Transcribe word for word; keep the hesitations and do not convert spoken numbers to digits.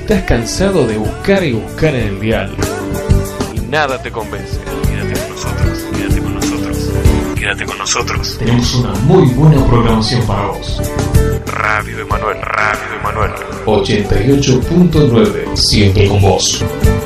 Estás cansado de buscar y buscar en el dial y nada te convence. Quédate con nosotros, quédate con nosotros, quédate con nosotros. Tenemos una muy buena programación para vos. Radio Emanuel, Radio Emanuel ochenta y ocho punto nueve, siempre con vos.